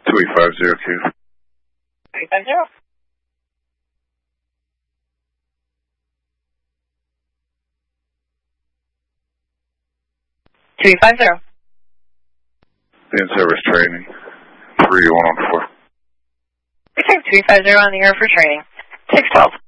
2850Q. 350. In-service training, 3114. Okay, 350 on the air for training. 612.